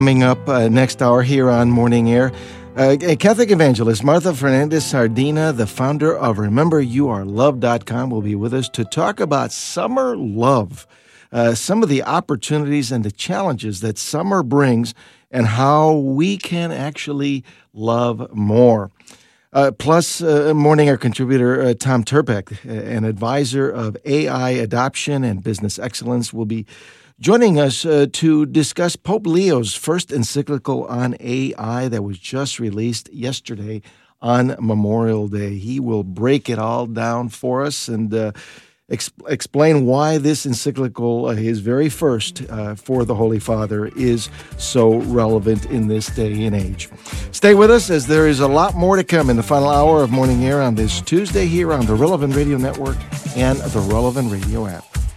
Coming up next hour here on Morning Air, Catholic evangelist Martha Fernandez Sardina, the founder of RememberYouAreLoved.com, will be with us to talk about summer love, some of the opportunities and the challenges that summer brings and how we can actually love more. Plus, Morning Air contributor Tom Turpek, an advisor of AI adoption and business excellence, will be joining us to discuss Pope Leo's first encyclical on AI that was just released yesterday on Memorial Day. He will break it all down for us and explain why this encyclical, his very first for the Holy Father, is so relevant in this day and age. Stay with us as there is a lot more to come in the final hour of Morning Air on this Tuesday here on the Relevant Radio Network and the Relevant Radio app.